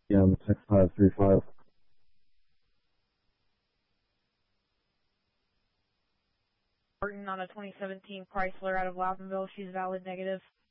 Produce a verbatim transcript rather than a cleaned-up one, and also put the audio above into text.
Yeah, I'm six five three five. Martin on a twenty seventeen Chrysler out of Loudonville. She's valid negative.